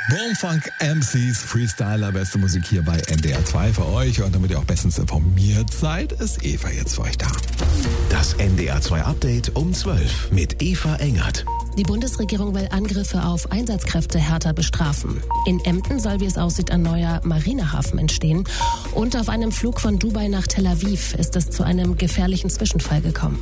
Bumfunk MCs, Freestyler, beste Musik hier bei NDR 2 für euch. Und damit ihr auch bestens informiert seid, ist Eva jetzt für euch da. Das NDR 2 Update um 12 mit Eva Engert. Die Bundesregierung will Angriffe auf Einsatzkräfte härter bestrafen. In Emden soll, wie es aussieht, ein neuer Marinehafen entstehen. Und auf einem Flug von Dubai nach Tel Aviv ist es zu einem gefährlichen Zwischenfall gekommen.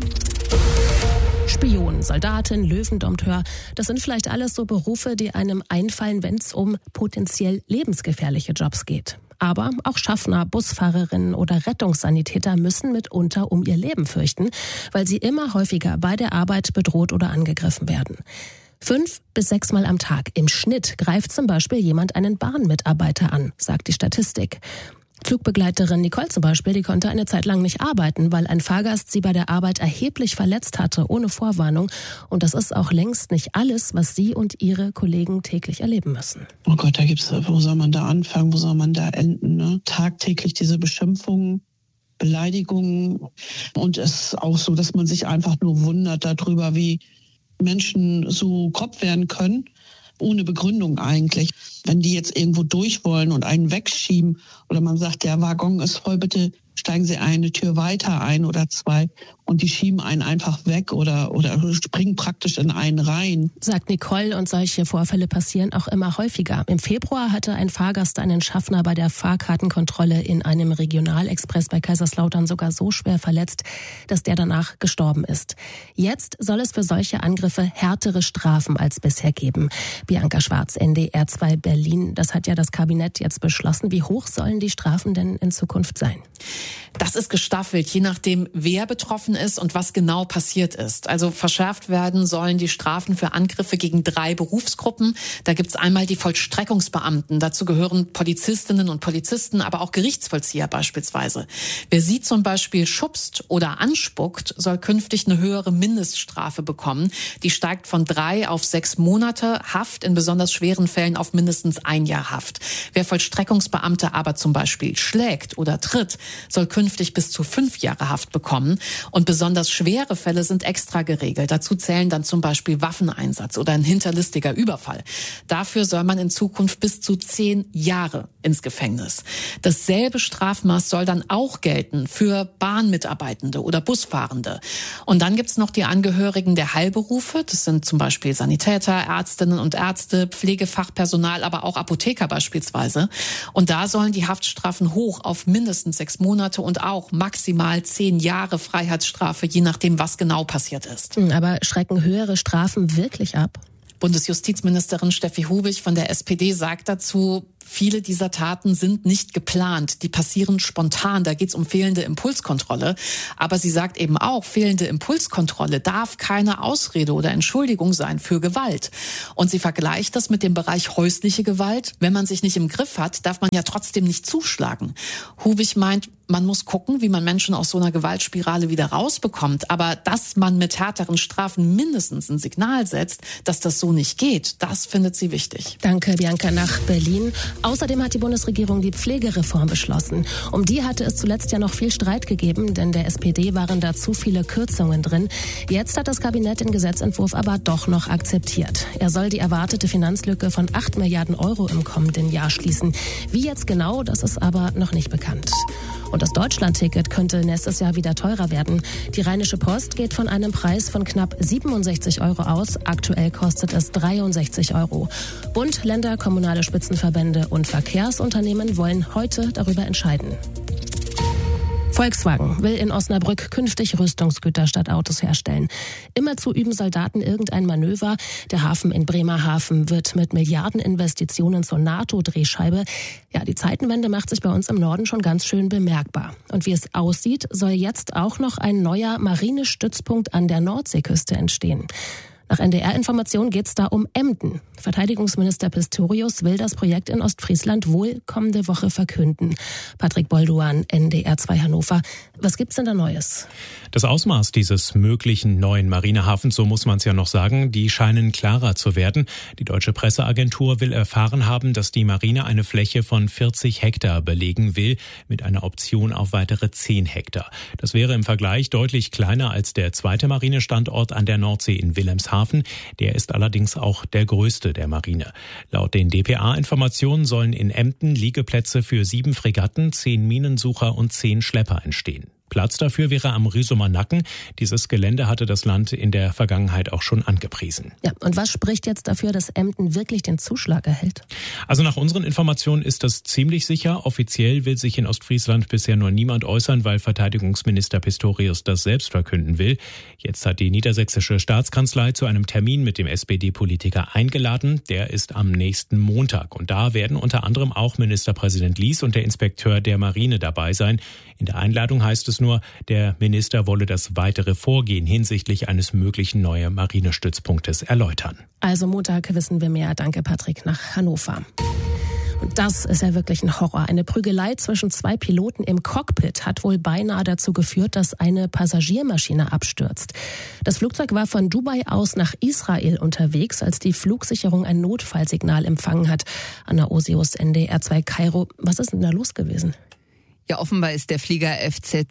Spion, Soldatin, Löwendompteur, das sind vielleicht alles so Berufe, die einem einfallen, wenn es um potenziell lebensgefährliche Jobs geht. Aber auch Schaffner, Busfahrerinnen oder Rettungssanitäter müssen mitunter um ihr Leben fürchten, weil sie immer häufiger bei der Arbeit bedroht oder angegriffen werden. 5 bis 6 Mal am Tag im Schnitt greift zum Beispiel jemand einen Bahnmitarbeiter an, sagt die Statistik. Zugbegleiterin Nicole zum Beispiel, die konnte eine Zeit lang nicht arbeiten, weil ein Fahrgast sie bei der Arbeit erheblich verletzt hatte, ohne Vorwarnung. Und das ist auch längst nicht alles, was sie und ihre Kollegen täglich erleben müssen. Oh Gott, wo soll man da anfangen, wo soll man da enden? Ne? Tagtäglich diese Beschimpfungen, Beleidigungen. Und es ist auch so, dass man sich einfach nur wundert darüber, wie Menschen so grob werden können. Ohne Begründung eigentlich. Wenn die jetzt irgendwo durch wollen und einen wegschieben oder man sagt, der Waggon ist voll, bitte steigen Sie eine Tür weiter ein oder 2 und die schieben einen einfach weg oder springen praktisch in einen rein. Sagt Nicole, und solche Vorfälle passieren auch immer häufiger. Im Februar hatte ein Fahrgast einen Schaffner bei der Fahrkartenkontrolle in einem Regionalexpress bei Kaiserslautern sogar so schwer verletzt, dass der danach gestorben ist. Jetzt soll es für solche Angriffe härtere Strafen als bisher geben. Bianca Schwarz, NDR 2 Berlin. Das hat ja das Kabinett jetzt beschlossen. Wie hoch sollen die Strafen denn in Zukunft sein? Das ist gestaffelt, je nachdem, wer betroffen ist und was genau passiert ist. Also verschärft werden sollen die Strafen für Angriffe gegen 3 Berufsgruppen. Da gibt's einmal die Vollstreckungsbeamten. Dazu gehören Polizistinnen und Polizisten, aber auch Gerichtsvollzieher beispielsweise. Wer sie zum Beispiel schubst oder anspuckt, soll künftig eine höhere Mindeststrafe bekommen. Die steigt von 3 auf 6 Monate Haft, in besonders schweren Fällen auf mindestens 1 Jahr Haft. Wer Vollstreckungsbeamte aber zum Beispiel schlägt oder tritt, soll künftig bis zu 5 Jahre Haft bekommen. Und besonders schwere Fälle sind extra geregelt. Dazu zählen dann zum Beispiel Waffeneinsatz oder ein hinterlistiger Überfall. Dafür soll man in Zukunft bis zu 10 Jahre ins Gefängnis. Dasselbe Strafmaß soll dann auch gelten für Bahnmitarbeitende oder Busfahrende. Und dann gibt's noch die Angehörigen der Heilberufe. Das sind zum Beispiel Sanitäter, Ärztinnen und Ärzte, Pflegefachpersonal, aber auch Apotheker beispielsweise. Und da sollen die Haftstrafen hoch auf mindestens 6 Monate und auch maximal 10 Jahre Freiheitsstrafe, je nachdem, was genau passiert ist. Aber schrecken höhere Strafen wirklich ab? Bundesjustizministerin Steffi Hubig von der SPD sagt dazu, viele dieser Taten sind nicht geplant, die passieren spontan, da geht's um fehlende Impulskontrolle. Aber sie sagt eben auch, fehlende Impulskontrolle darf keine Ausrede oder Entschuldigung sein für Gewalt. Und sie vergleicht das mit dem Bereich häusliche Gewalt. Wenn man sich nicht im Griff hat, darf man ja trotzdem nicht zuschlagen. Hubig meint, man muss gucken, wie man Menschen aus so einer Gewaltspirale wieder rausbekommt. Aber dass man mit härteren Strafen mindestens ein Signal setzt, dass das so nicht geht, das findet sie wichtig. Danke, Bianca, nach Berlin. Außerdem hat die Bundesregierung die Pflegereform beschlossen. Um die hatte es zuletzt ja noch viel Streit gegeben, denn der SPD waren da zu viele Kürzungen drin. Jetzt hat das Kabinett den Gesetzentwurf aber doch noch akzeptiert. Er soll die erwartete Finanzlücke von 8 Milliarden Euro im kommenden Jahr schließen. Wie jetzt genau, das ist aber noch nicht bekannt. Und das Deutschland-Ticket könnte nächstes Jahr wieder teurer werden. Die Rheinische Post geht von einem Preis von knapp 67 Euro aus. Aktuell kostet es 63 Euro. Bund, Länder, kommunale Spitzenverbände und Verkehrsunternehmen wollen heute darüber entscheiden. Volkswagen will in Osnabrück künftig Rüstungsgüter statt Autos herstellen. Immerzu üben Soldaten irgendein Manöver. Der Hafen in Bremerhaven wird mit Milliardeninvestitionen zur NATO-Drehscheibe. Ja, die Zeitenwende macht sich bei uns im Norden schon ganz schön bemerkbar. Und wie es aussieht, soll jetzt auch noch ein neuer Marinestützpunkt an der Nordseeküste entstehen. Nach NDR-Informationen geht es da um Emden. Verteidigungsminister Pistorius will das Projekt in Ostfriesland wohl kommende Woche verkünden. Patrick Bolduan, NDR 2 Hannover. Was gibt's denn da Neues? Das Ausmaß dieses möglichen neuen Marinehafens, so muss man es ja noch sagen, die scheinen klarer zu werden. Die deutsche Presseagentur will erfahren haben, dass die Marine eine Fläche von 40 Hektar belegen will, mit einer Option auf weitere 10 Hektar. Das wäre im Vergleich deutlich kleiner als der zweite Marinestandort an der Nordsee in Wilhelmshaven. Wilhelmshaven. Der ist allerdings auch der größte der Marine. Laut den dpa-Informationen sollen in Emden Liegeplätze für 7 Fregatten, 10 Minensucher und 10 Schlepper entstehen. Platz dafür wäre am Rüsumer Nacken. Dieses Gelände hatte das Land in der Vergangenheit auch schon angepriesen. Ja, und was spricht jetzt dafür, dass Emden wirklich den Zuschlag erhält? Also nach unseren Informationen ist das ziemlich sicher. Offiziell will sich in Ostfriesland bisher nur niemand äußern, weil Verteidigungsminister Pistorius das selbst verkünden will. Jetzt hat die niedersächsische Staatskanzlei zu einem Termin mit dem SPD-Politiker eingeladen. Der ist am nächsten Montag. Und da werden unter anderem auch Ministerpräsident Lies und der Inspekteur der Marine dabei sein. In der Einladung heißt es nur, der Minister wolle das weitere Vorgehen hinsichtlich eines möglichen neuen Marinestützpunktes erläutern. Also Montag wissen wir mehr. Danke, Patrick, nach Hannover. Und das ist ja wirklich ein Horror. Eine Prügelei zwischen 2 Piloten im Cockpit hat wohl beinahe dazu geführt, dass eine Passagiermaschine abstürzt. Das Flugzeug war von Dubai aus nach Israel unterwegs, als die Flugsicherung ein Notfallsignal empfangen hat. Anna Osius, NDR 2 Kairo. Was ist denn da los gewesen? Ja, offenbar ist der Flieger FZ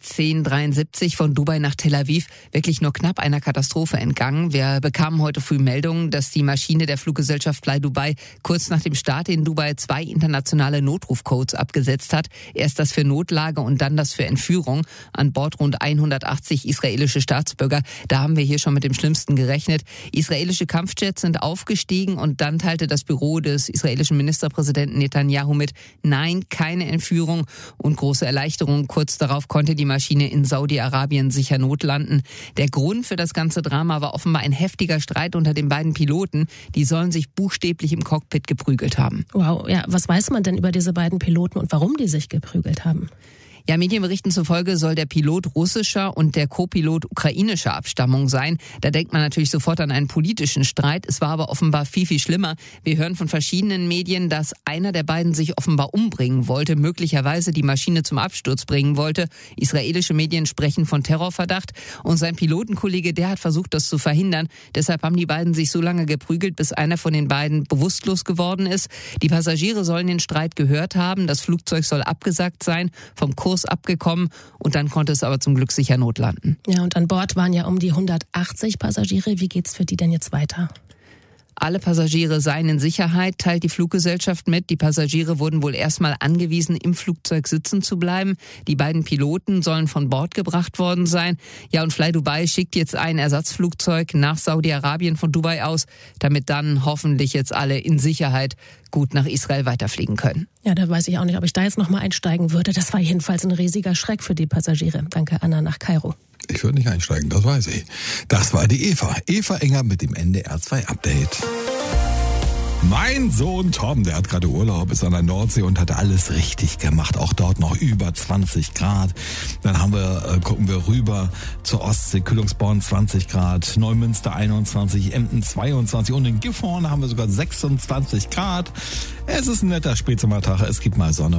1073 von Dubai nach Tel Aviv wirklich nur knapp einer Katastrophe entgangen. Wir bekamen heute früh Meldungen, dass die Maschine der Fluggesellschaft Fly Dubai kurz nach dem Start in Dubai 2 internationale Notrufcodes abgesetzt hat. Erst das für Notlage und dann das für Entführung. An Bord rund 180 israelische Staatsbürger. Da haben wir hier schon mit dem Schlimmsten gerechnet. Israelische Kampfjets sind aufgestiegen und dann teilte das Büro des israelischen Ministerpräsidenten Netanyahu mit: Nein, keine Entführung und große Erleichterung. Kurz darauf konnte die Maschine in Saudi-Arabien sicher notlanden. Der Grund für das ganze Drama war offenbar ein heftiger Streit unter den beiden Piloten. Die sollen sich buchstäblich im Cockpit geprügelt haben. Wow, ja, was weiß man denn über diese beiden Piloten und warum die sich geprügelt haben? Ja, Medienberichten zufolge soll der Pilot russischer und der Co-Pilot ukrainischer Abstammung sein. Da denkt man natürlich sofort an einen politischen Streit. Es war aber offenbar viel, viel schlimmer. Wir hören von verschiedenen Medien, dass einer der beiden sich offenbar umbringen wollte, möglicherweise die Maschine zum Absturz bringen wollte. Israelische Medien sprechen von Terrorverdacht. Und sein Pilotenkollege, der hat versucht, das zu verhindern. Deshalb haben die beiden sich so lange geprügelt, bis einer von den beiden bewusstlos geworden ist. Die Passagiere sollen den Streit gehört haben. Das Flugzeug soll abgesagt sein, vom Kurs abgekommen und dann konnte es aber zum Glück sicher notlanden. Ja, und an Bord waren ja um die 180 Passagiere. Wie geht's für die denn jetzt weiter? Alle Passagiere seien in Sicherheit, teilt die Fluggesellschaft mit. Die Passagiere wurden wohl erstmal angewiesen, im Flugzeug sitzen zu bleiben. Die beiden Piloten sollen von Bord gebracht worden sein. Ja, und Fly Dubai schickt jetzt ein Ersatzflugzeug nach Saudi-Arabien von Dubai aus, damit dann hoffentlich jetzt alle in Sicherheit gut nach Israel weiterfliegen können. Ja, da weiß ich auch nicht, ob ich da jetzt nochmal einsteigen würde. Das war jedenfalls ein riesiger Schreck für die Passagiere. Danke, Anna, nach Kairo. Ich würde nicht einsteigen, das weiß ich. Das war die Eva. Eva Enger mit dem NDR 2 Update. Mein Sohn Tom, der hat gerade Urlaub, ist an der Nordsee und hat alles richtig gemacht. Auch dort noch über 20 Grad. Dann gucken wir rüber zur Ostsee, Kühlungsborn 20 Grad, Neumünster 21, Emden 22 und in Gifhorn haben wir sogar 26 Grad. Es ist ein netter Spätsommertag, es gibt mal Sonne.